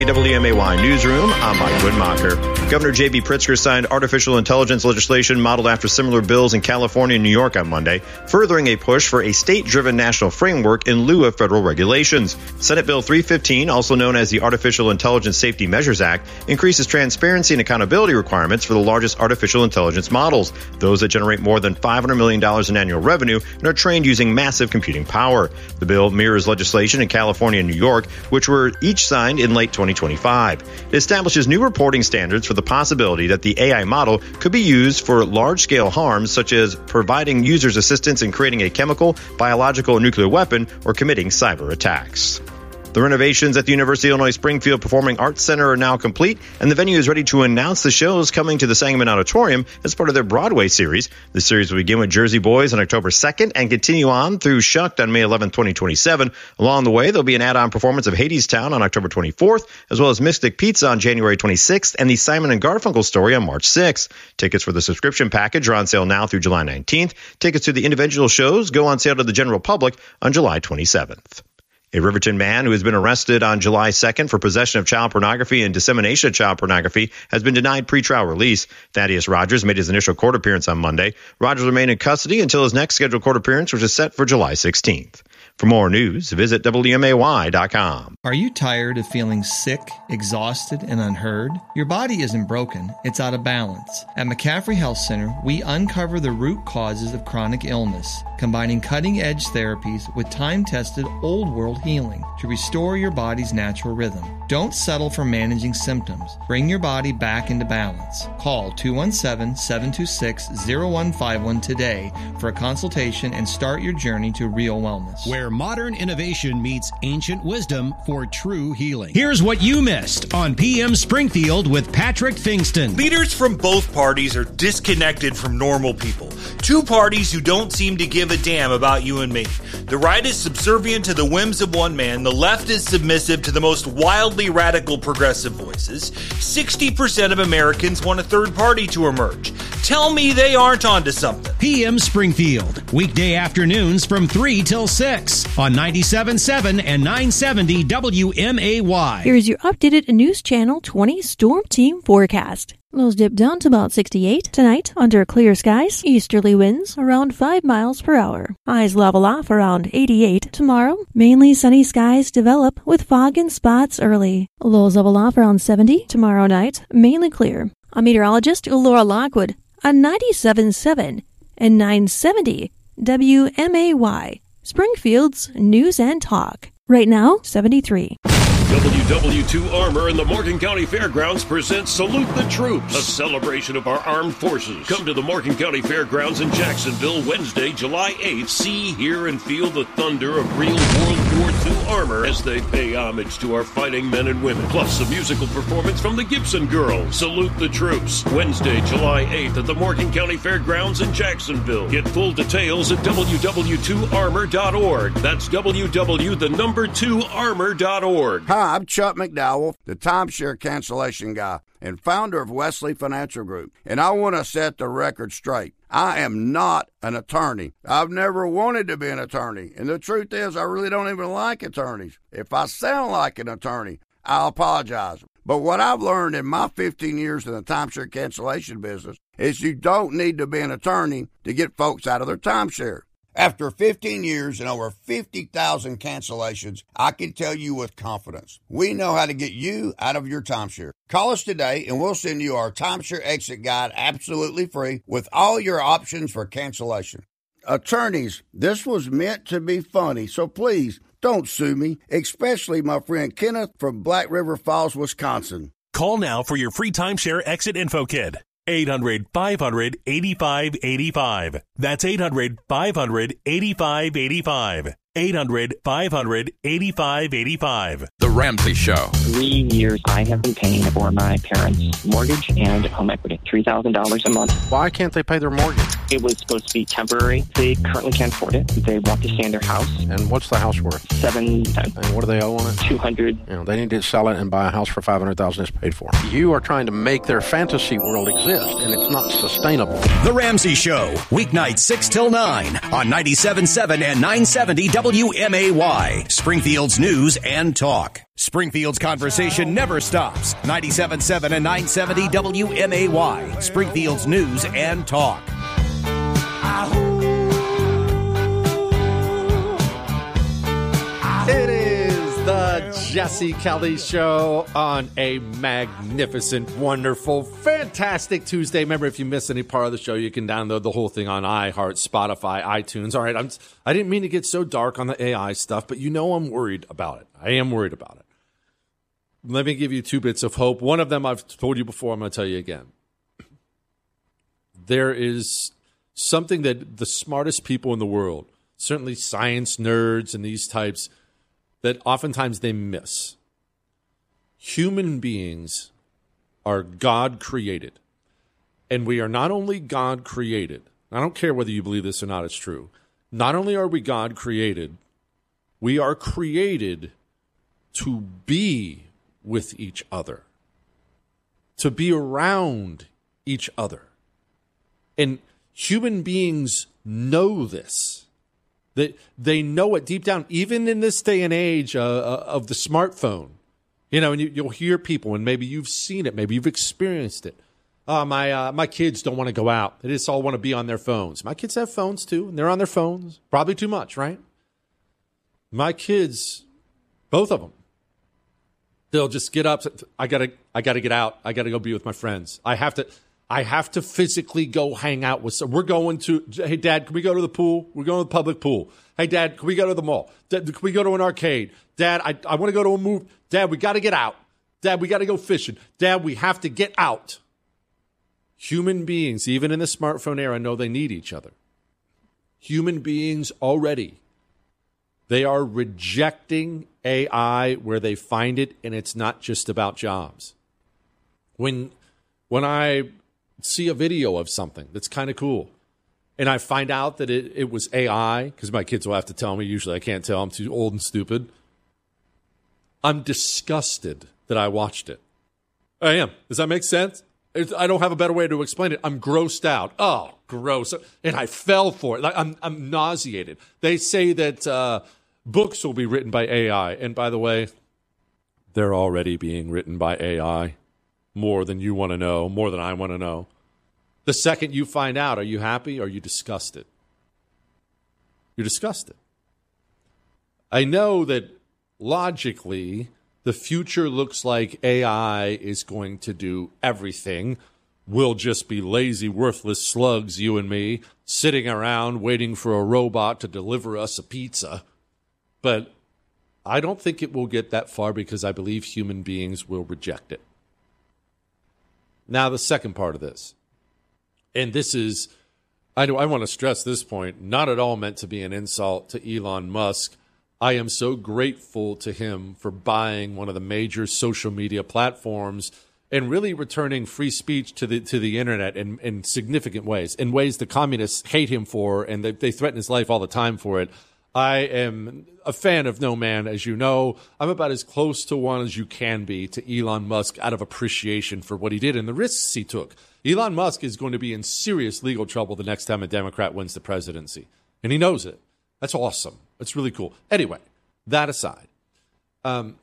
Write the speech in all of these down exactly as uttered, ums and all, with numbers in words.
W M A Y Newsroom, I'm Mike Woodmacher. Governor J B Pritzker signed artificial intelligence legislation modeled after similar bills in California and New York on Monday, furthering a push for a state-driven national framework in lieu of federal regulations. Senate Bill three fifteen, also known as the Artificial Intelligence Safety Measures Act, increases transparency and accountability requirements for the largest artificial intelligence models, those that generate more than five hundred million dollars in annual revenue and are trained using massive computing power. The bill mirrors legislation in California and New York, which were each signed in late twenty twenty-five. It establishes new reporting standards for the possibility that the A I model could be used for large-scale harms, such as providing users assistance in creating a chemical, biological, or nuclear weapon, or committing cyber attacks. The renovations at the University of Illinois Springfield Performing Arts Center are now complete, and the venue is ready to announce the shows coming to the Sangamon Auditorium as part of their Broadway series. The series will begin with Jersey Boys on October second and continue on through Shucked on May eleventh, twenty twenty-seven. Along the way, there'll be an add-on performance of Hadestown on October twenty-fourth, as well as Mystic Pizza on January twenty-sixth and the Simon and Garfunkel Story on March sixth. Tickets for the subscription package are on sale now through July nineteenth. Tickets to the individual shows go on sale to the general public on July twenty-seventh. A Riverton man who has been arrested on July second for possession of child pornography and dissemination of child pornography has been denied pretrial release. Thaddeus Rogers made his initial court appearance on Monday. Rogers remained in custody until his next scheduled court appearance, which is set for July sixteenth. For more news, visit W M A Y dot com. Are you tired of feeling sick, exhausted, and unheard? Your body isn't broken, it's out of balance. At McCaffrey Health Center, we uncover the root causes of chronic illness, combining cutting-edge therapies with time-tested, old-world healing to restore your body's natural rhythm. Don't settle for managing symptoms. Bring your body back into balance. Call two one seven, seven two six, zero one five one today for a consultation and start your journey to real wellness. Where modern innovation meets ancient wisdom for true healing. Here's what you missed on P M Springfield with Patrick Fingston. Leaders from both parties are disconnected from normal people. Two parties who don't seem to give a damn about you and me. The right is subservient to the whims of one man. The left is submissive to the most wildly radical progressive voices. sixty percent of Americans want a third party to emerge. Tell me they aren't onto something. P M Springfield, weekday afternoons from three till six on ninety-seven point seven and nine seventy W M A Y. Here's your updated News Channel twenty Storm Team forecast. Lows dip down to about sixty-eight. Tonight, under clear skies, easterly winds around five miles per hour. Highs level off around eighty-eight. Tomorrow, mainly sunny skies develop with fog in spots early. Lows level off around seventy. Tomorrow night, mainly clear. I'm meteorologist Laura Lockwood on ninety-seven point seven and nine seventy W M A Y. Springfield's News and Talk. Right now, seventy-three. W W two Armor and the Morgan County Fairgrounds presents Salute the Troops, a celebration of our armed forces. Come to the Morgan County Fairgrounds in Jacksonville Wednesday, July eighth. See, hear, and feel the thunder of real World War two armor as they pay homage to our fighting men and women. Plus, a musical performance from the Gibson Girls. Salute the Troops, Wednesday, July eighth at the Morgan County Fairgrounds in Jacksonville. Get full details at W W two armor dot org. That's W W, the number two, armor dot org. Hi, I'm Chuck McDowell, the timeshare cancellation guy and founder of Wesley Financial Group, and I want to set the record straight. I am not an attorney. I've never wanted to be an attorney, and the truth is I really don't even like attorneys. If I sound like an attorney, I'll apologize. But what I've learned in my fifteen years in the timeshare cancellation business is you don't need to be an attorney to get folks out of their timeshare. After fifteen years and over fifty thousand cancellations, I can tell you with confidence, we know how to get you out of your timeshare. Call us today and we'll send you our timeshare exit guide absolutely free with all your options for cancellation. Attorneys, this was meant to be funny, so please don't sue me, especially my friend Kenneth from Black River Falls, Wisconsin. Call now for your free timeshare exit info kit. eight hundred, five hundred, eighty-five eighty-five. That's eight hundred, five hundred, eighty-five eighty-five. eight hundred, five hundred, eighty-five eighty-five. The Ramsey Show. Three years I have been paying for my parents' mortgage and home equity. three thousand dollars a month. Why can't they pay their mortgage? It was supposed to be temporary. They currently can't afford it. They want to stay in their house. And what's the house worth? Seven ten. And what do they owe on it? Two hundred. You know, they need to sell it and buy a house for five hundred thousand dollars. It's paid for. You are trying to make their fantasy world exist, and it's not sustainable. The Ramsey Show, weeknights six till nine on ninety-seven point seven and nine seventy W M A Y, Springfield's news and talk. Springfield's conversation never stops. ninety-seven point seven and nine seventy W M A Y, Springfield's news and talk. It is the Jesse Kelly Show on a magnificent, wonderful, fantastic Tuesday. Remember, if you miss any part of the show, you can download the whole thing on iHeart, Spotify, iTunes. All right, I'm, I didn't mean to get so dark on the A I stuff, but you know I'm worried about it. I am worried about it. Let me give you two bits of hope. One of them I've told you before. I'm going to tell you again. There is something that the smartest people in the world, certainly science nerds and these types, that oftentimes they miss. Human beings are God created. And we are not only God created. I don't care whether you believe this or not, it's true. Not only are we God created, we are created to be with each other, to be around each other. And human beings know this. They, they know it deep down, even in this day and age uh, of the smartphone. You know, and you, you'll hear people, and maybe you've seen it, maybe you've experienced it. Uh, my uh, my kids don't want to go out. They just all want to be on their phones. My kids have phones, too, and they're on their phones. Probably too much, right? My kids, both of them, they'll just get up. I gotta, I gotta get out. I gotta go be with my friends. I have to... I have to physically go hang out with some. We're going to, hey, Dad, can we go to the pool? We're going to the public pool. Hey, Dad, can we go to the mall? Dad, can we go to an arcade? Dad, I, I want to go to a movie. Dad, we got to get out. Dad, we got to go fishing. Dad, we have to get out. Human beings, even in the smartphone era, know they need each other. Human beings already, they are rejecting A I where they find it, and it's not just about jobs. When, when I... see a video of something that's kind of cool, and I find out that it, it was A I, because my kids will have to tell me. Usually I can't tell. I'm too old and stupid. I'm disgusted that I watched it. I am. Does that make sense? It's, I don't have a better way to explain it. I'm grossed out. Oh, gross. And I fell for it. I'm, I'm nauseated. They say that uh, books will be written by A I. And by the way, they're already being written by A I. More than you want to know, more than I want to know. The second you find out, are you happy or are you disgusted? You're disgusted. I know that logically, the future looks like A I is going to do everything. We'll just be lazy, worthless slugs, you and me, sitting around waiting for a robot to deliver us a pizza. But I don't think it will get that far because I believe human beings will reject it. Now, the second part of this, and this is, I do, I want to stress this point, not at all meant to be an insult to Elon Musk. I am so grateful to him for buying one of the major social media platforms and really returning free speech to the to the internet in, in significant ways, in ways the communists hate him for, and they, they threaten his life all the time for it. I am a fan of no man, as you know. I'm about as close to one as you can be to Elon Musk out of appreciation for what he did and the risks he took. Elon Musk is going to be in serious legal trouble the next time a Democrat wins the presidency. And he knows it. That's awesome. That's really cool. Anyway, that aside, um,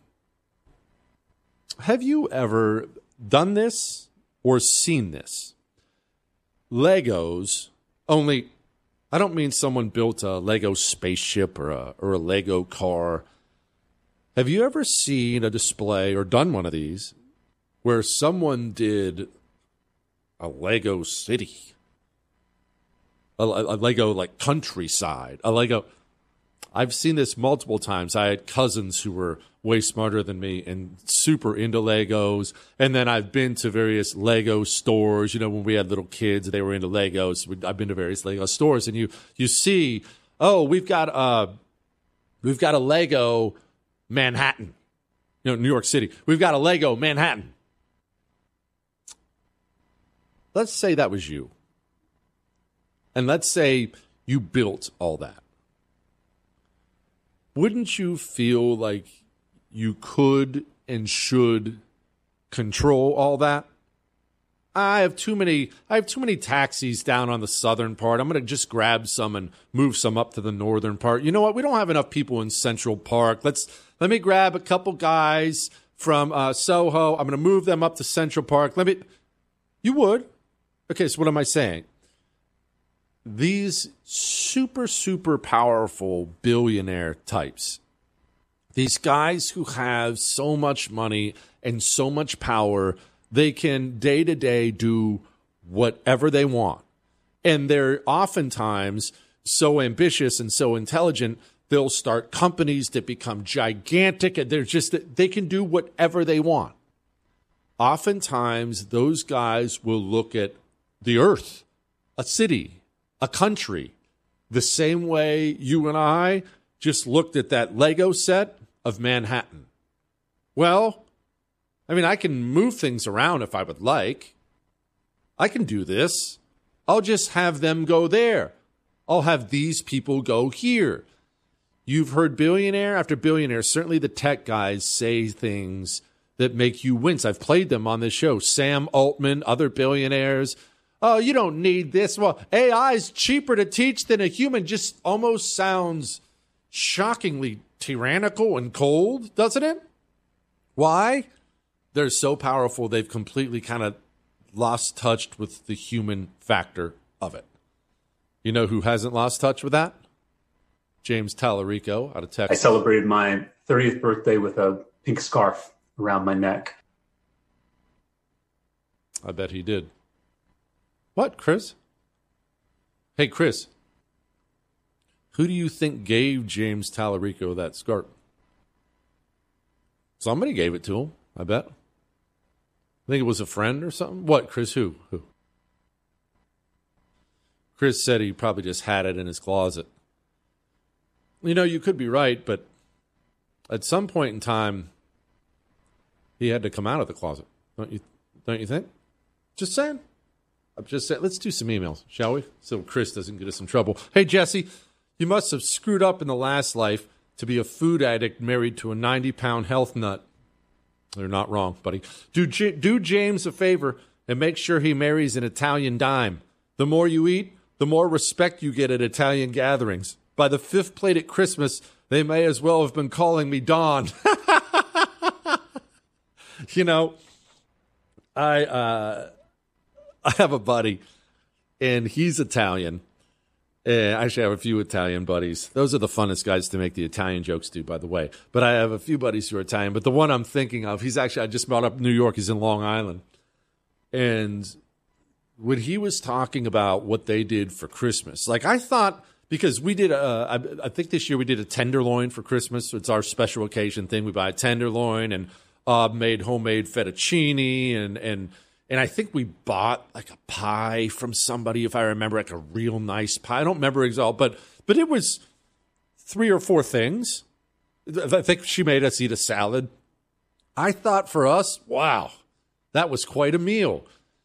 have you ever done this or seen this? Legos, only... I don't mean someone built a Lego spaceship or a or a Lego car. Have you ever seen a display or done one of these where someone did a Lego city, a, a Lego like countryside, a Lego? I've seen this multiple times. I had cousins who were way smarter than me and super into Legos. And then I've been to various Lego stores. You know, when we had little kids, they were into Legos. I've been to various Lego stores, and you you see, oh, we've got a we've got a Lego Manhattan, you know, New York City. We've got a Lego Manhattan. Let's say that was you, and let's say you built all that. Wouldn't you feel like you could and should control all that? I have too many I have too many taxis down on the southern part. I'm going to just grab some and move some up to the northern part. You know what? We don't have enough people in Central Park. Let's let me grab a couple guys from uh, Soho. I'm going to move them up to Central Park. Let me You would. Okay, so what am I saying? These super super powerful billionaire types. These guys who have so much money and so much power, they can day to day do whatever they want. And they're oftentimes so ambitious and so intelligent, they'll start companies that become gigantic. And they're just, they can do whatever they want. Oftentimes, those guys will look at the earth, a city, a country, the same way you and I just looked at that Lego set of Manhattan. Well, I mean, I can move things around if I would like. I can do this. I'll just have them go there. I'll have these people go here. You've heard billionaire after billionaire, certainly the tech guys, say things that make you wince. I've played them on this show. Sam Altman, other billionaires. Oh, you don't need this. Well, A I is cheaper to teach than a human. Just almost sounds shockingly tyrannical and cold, doesn't it? Why? They're so powerful, they've completely kind of lost touch with the human factor of it. You know who hasn't lost touch with that? James Tallarico out of Texas. I celebrated my thirtieth birthday with a pink scarf around my neck. I bet he did. What, Chris? Hey, Chris. Who do you think gave James Tallarico that scarf? Somebody gave it to him, I bet. I think it was a friend or something. What, Chris? Who? Who? Chris said he probably just had it in his closet. You know, you could be right, but at some point in time, he had to come out of the closet. Don't you? Don't you think? Just saying. I'm just saying. Let's do some emails, shall we? So Chris doesn't get us in trouble. Hey, Jesse, you must have screwed up in the last life to be a food addict married to a ninety-pound health nut. They're not wrong, buddy. Do, J- do James a favor and make sure he marries an Italian dime. The more you eat, the more respect you get at Italian gatherings. By the fifth plate at Christmas, they may as well have been calling me Don. You know, I uh, I have a buddy, and he's Italian. And I actually have a few Italian buddies. Those are the funnest guys to make the Italian jokes to, by the way. But I have a few buddies who are Italian. But the one I'm thinking of, he's actually, I just brought up New York. He's in Long Island. And when he was talking about what they did for Christmas, like I thought, because we did, a, I, I think this year we did a tenderloin for Christmas. It's our special occasion thing. We buy a tenderloin and uh, made homemade fettuccine and and And I think we bought like a pie from somebody, if I remember, like a real nice pie. I don't remember exactly, but but it was three or four things. I think she made us eat a salad. I thought for us, wow, that was quite a meal.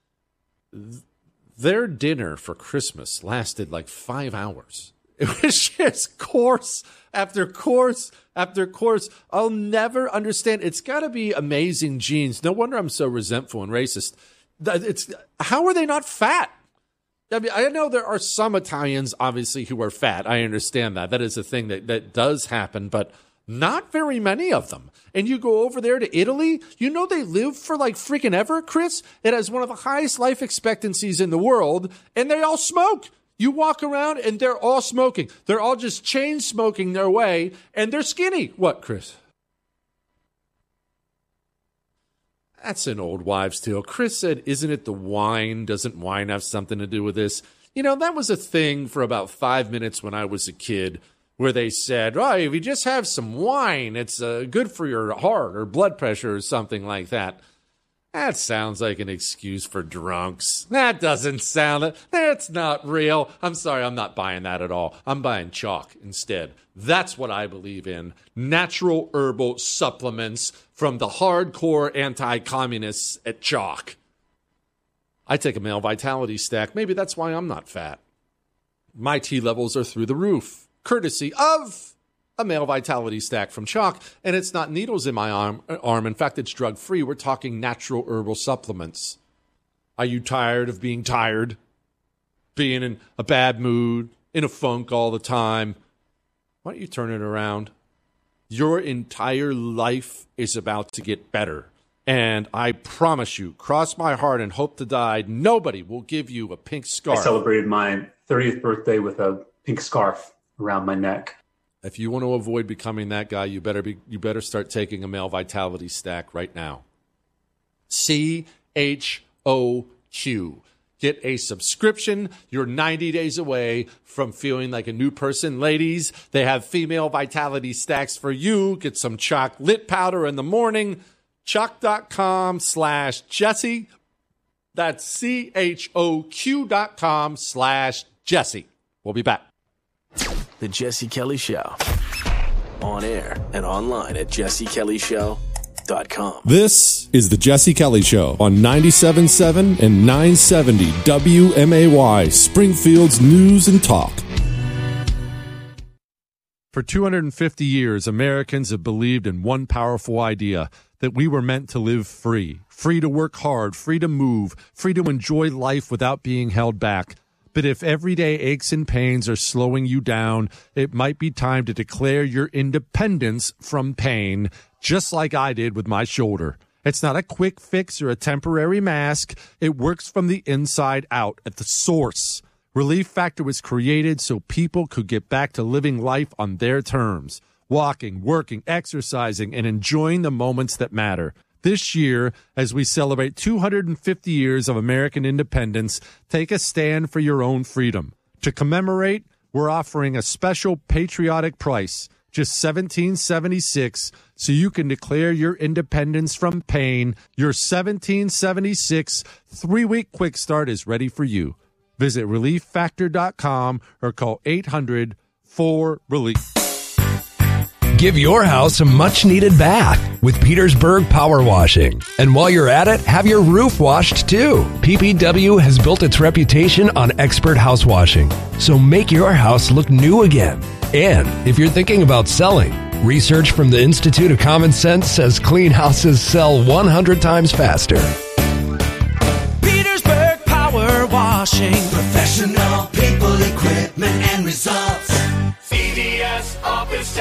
Their dinner for Christmas lasted like five hours. It was just course after course after course. I'll never understand. It's got to be amazing genes. No wonder I'm so resentful and racist. It's how are they not fat? I mean, I know there are some Italians, obviously, who are fat. I understand that. That is a thing that, that does happen, but not very many of them. And you go over there to Italy, you know they live for like freaking ever, Chris? It has one of the highest life expectancies in the world, and they all smoke. You walk around, and they're all smoking. They're all just chain smoking their way, and they're skinny. What, Chris? That's an old wives' tale. Chris said, isn't it the wine? Doesn't wine have something to do with this? You know, that was a thing for about five minutes when I was a kid where they said, oh, if you just have some wine, it's uh, good for your heart or blood pressure or something like that. That sounds like an excuse for drunks. That doesn't sound... That's not real. I'm sorry, I'm not buying that at all. I'm buying chalk instead. That's what I believe in. Natural herbal supplements from the hardcore anti-communists at Chalk. I take a male vitality stack. Maybe that's why I'm not fat. My T levels are through the roof, courtesy of a male vitality stack from Chalk, and it's not needles in my arm. arm. In fact, it's drug-free. We're talking natural herbal supplements. Are you tired of being tired? Being in a bad mood, in a funk all the time? Why don't you turn it around? Your entire life is about to get better. And I promise you, cross my heart and hope to die, nobody will give you a pink scarf. I celebrated my thirtieth birthday with a pink scarf around my neck. If you want to avoid becoming that guy, you better be you better start taking a male vitality stack right now. C H O Q. Get a subscription. You're ninety days away from feeling like a new person. Ladies, they have female vitality stacks for you. Get some chocolate powder in the morning. Choq.com slash Jesse. That's C H O Q dot com slash Jesse. We'll be back. The Jesse Kelly Show. On air and online at jesse kelly show dot com. This is the Jesse Kelly Show on ninety-seven point seven and nine seventy W M A Y, Springfield's News and Talk. For two hundred fifty years, Americans have believed in one powerful idea, that we were meant to live free, free to work hard, free to move, free to enjoy life without being held back. But if everyday aches and pains are slowing you down, it might be time to declare your independence from pain, just like I did with my shoulder. It's not a quick fix or a temporary mask. It works from the inside out at the source. Relief Factor was created so people could get back to living life on their terms, walking, working, exercising, and enjoying the moments that matter. This year, as we celebrate two hundred fifty years of American independence, take a stand for your own freedom. To commemorate, we're offering a special patriotic price, just seventeen seventy-six, so you can declare your independence from pain. Your seventeen seventy-six three-week quick start is ready for you. Visit relief factor dot com or call eight hundred four relief. Give your house a much-needed bath with Petersburg Power Washing. And while you're at it, have your roof washed too. P P W has built its reputation on expert house washing. So make your house look new again. And if you're thinking about selling, research from the Institute of Common Sense says clean houses sell one hundred times faster. Petersburg Power Washing. Professional people, equipment, and results. C D S Office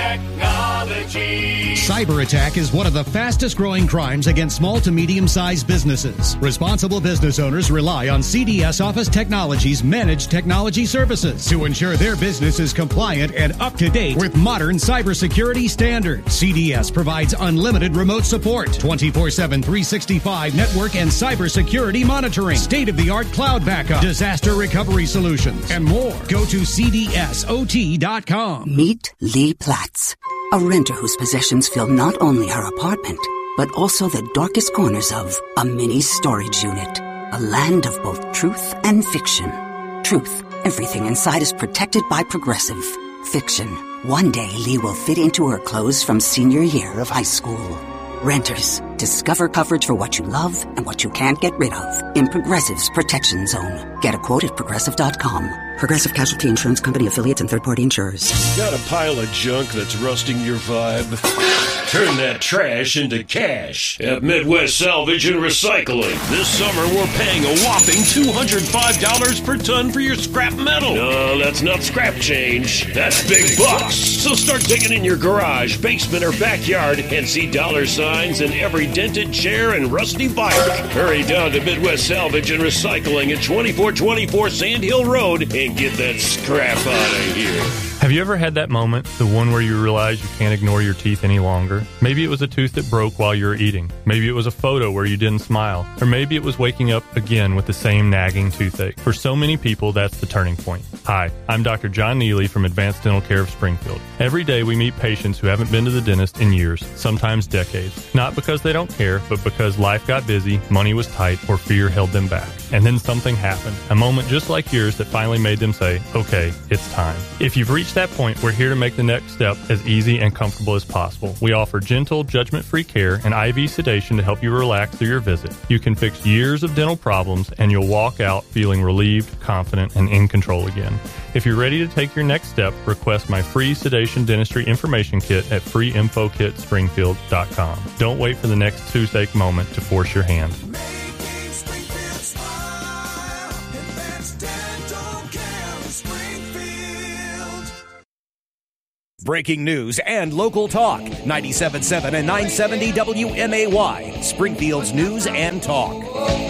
Technology. Cyber attack is one of the fastest growing crimes against small to medium-sized businesses. Responsible business owners rely on C D S Office Technology's managed technology services to ensure their business is compliant and up to date with modern cybersecurity standards. C D S provides unlimited remote support, twenty-four seven, three sixty-five network and cybersecurity monitoring, state-of-the-art cloud backup, disaster recovery solutions, and more. Go to C D S O T dot com. Meet Lee Platts, a renter whose possessions fill not only her apartment, but also the darkest corners of a mini storage unit. A land of both truth and fiction. Truth, everything inside is protected by Progressive. Fiction, one day Lee will fit into her clothes from senior year of high school. Renters, discover coverage for what you love and what you can't get rid of in Progressive's Protection Zone. Get a quote at progressive dot com. Progressive Casualty Insurance Company affiliates and third-party insurers. Got a pile of junk that's rusting your vibe? Turn that trash into cash at Midwest Salvage and Recycling. This summer, we're paying a whopping two hundred five dollars per ton for your scrap metal. No, that's not scrap change. That's big bucks. So start digging in your garage, basement, or backyard and see dollar signs in every dented chair and rusty bike. Hurry down to Midwest Salvage and Recycling at twenty-four twenty-four Sand Hill Road and get that scrap out of here. Have you ever had that moment, the one where you realize you can't ignore your teeth any longer? Maybe it was a tooth that broke while you were eating. Maybe it was a photo where you didn't smile. Or maybe it was waking up again with the same nagging toothache. For so many people, that's the turning point. Hi, I'm Doctor John Neely from Advanced Dental Care of Springfield. Every day we meet patients who haven't been to the dentist in years, sometimes decades. Not because they don't care, but because life got busy, money was tight, or fear held them back. And then something happened. A moment just like yours that finally made them say, okay, it's time. If you've reached that point, we're here to make the next step as easy and comfortable as possible. We offer gentle, judgment-free care and I V sedation to help you relax through your visit. You can fix years of dental problems and you'll walk out feeling relieved, confident, and in control again. If you're ready to take your next step, request my free sedation dentistry information kit at free info kit springfield dot com. Don't wait for the next toothache moment to force your hand. Making Springfield smile. Breaking news and local talk. ninety-seven point seven and nine seventy W M A Y. Springfield's News and Talk.